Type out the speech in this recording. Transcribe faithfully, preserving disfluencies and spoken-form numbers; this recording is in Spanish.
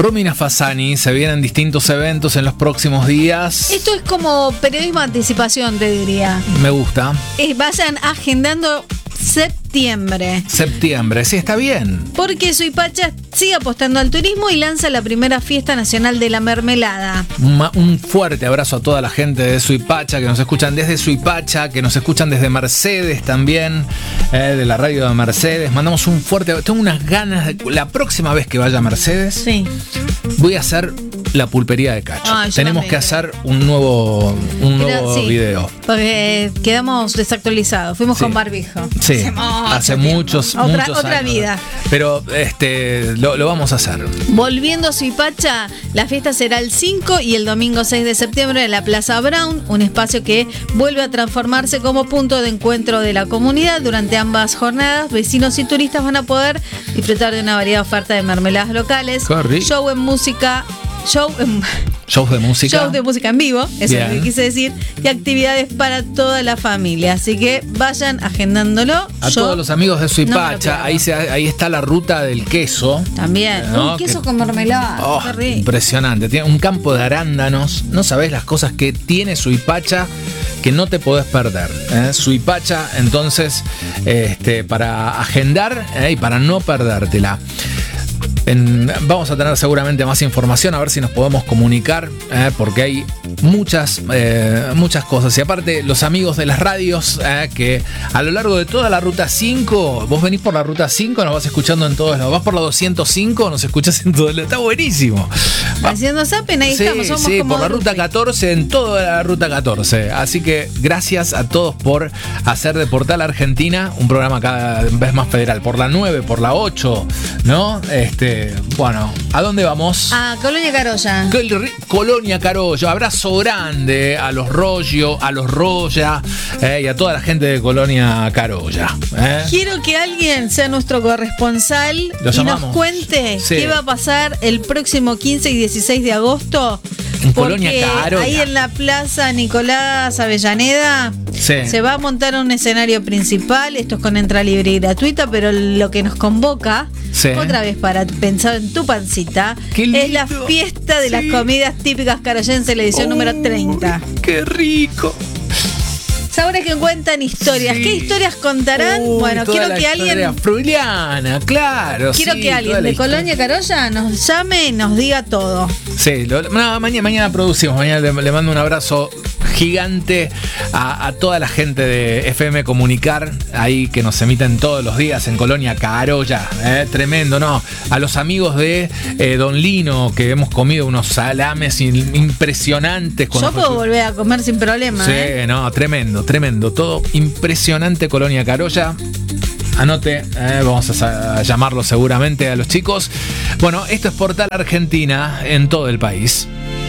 Romina Fasani, se vienen distintos eventos en los próximos días. Esto es como periodismo de anticipación, te diría. Me gusta. Eh, vayan agendando septiembre. Septiembre, sí, está bien. Porque Suipacha sigue apostando al turismo y lanza la primera fiesta nacional de la mermelada. Un, un fuerte abrazo a toda la gente de Suipacha, que nos escuchan desde Suipacha, que nos escuchan desde Mercedes también, eh, de la radio de Mercedes. Mandamos un fuerte... Tengo unas ganas de... La próxima vez que vaya a Mercedes, sí, voy a hacer la pulpería de Cacho. Ah, Tenemos también. que hacer un nuevo, un Pero, nuevo sí, video. Porque quedamos desactualizados. Fuimos Sí. con barbijo. Sí, hace, mucho hace tiempo. muchos, otra, muchos otra años. vida. Pero este lo, lo vamos a hacer. Volviendo a Suipacha, la fiesta será el cinco y el domingo seis de septiembre en la Plaza Brown, un espacio que vuelve a transformarse como punto de encuentro de la comunidad. Durante ambas jornadas, vecinos y turistas van a poder disfrutar de una variada oferta de mermeladas locales, Qué rico. show en música, show en... Shows de música. Shows de música en vivo, eso Bien. es lo que quise decir, y actividades para toda la familia. Así que vayan agendándolo. A Yo todos los amigos de no me lo Suipacha, pierdo. ahí, se, ahí está la ruta del queso. También. ¿No? Un queso Que- con mermelada. Oh, Qué rico. impresionante. Tiene un campo de arándanos. No sabés las cosas que tiene Suipacha que no te podés perder. ¿eh? Suipacha, entonces, este, para agendar ¿eh? y para no perdértela. En- vamos a tener seguramente más información, a ver si nos podemos comunicar, eh, porque hay muchas, eh, muchas cosas. Y aparte, los amigos de las radios, eh, que a lo largo de toda la ruta cinco, vos venís por la ruta cinco, nos vas escuchando en todos lados. Vas por la doscientos cinco, nos escuchás en todo el... Está buenísimo. Va- Haciendo zapen, ahí Sí, estamos. Somos sí, como por la ruta Drupi. catorce, en toda la ruta catorce. Así que gracias a todos por hacer de Portal Argentina un programa cada vez más federal. Por la nueve, por la ocho, ¿no? Este, bueno, ¿a dónde vamos? A Colonia Carolla. Col- Ri- Colonia Carollo, abrazo grande a los Rollo, a los Roya eh, y a toda la gente de Colonia Carolla. eh. Quiero que alguien sea nuestro corresponsal Lo y llamamos. nos cuente Sí. qué va a pasar el próximo quince y dieciséis de agosto. En Porque Colonia Carolla. ahí en la Plaza Nicolás Avellaneda Sí. se va a montar un escenario principal. Esto es con entrada libre y gratuita, pero lo que nos convoca, Sí. otra vez para pensar en tu pancita, Qué es la lindo. fiesta de Sí. las comidas típicas carollenses, la edición número treinta. Uy, ¡Qué rico! Sabores que cuentan historias. Sí. ¿Qué historias contarán? Uy, bueno, toda quiero la que alguien... historia fruliana, claro. Quiero sí, que toda alguien la de historia. Colonia Carolla nos llame y nos diga todo. Sí, lo- no, mañana, mañana producimos. Mañana le, le mando un abrazo gigante a, a toda la gente de F M Comunicar, ahí que nos emiten todos los días en Colonia Carolla. eh, tremendo, ¿no? A los amigos de eh, Don Lino, que hemos comido unos salames in- impresionantes. cuando Yo fue- puedo volver a comer sin problema. Sí, ¿eh? no, tremendo, tremendo. Todo impresionante Colonia Carolla. Anote, eh, vamos a, sa- a llamarlo seguramente a los chicos. Bueno, esto es Portal Argentina en todo el país.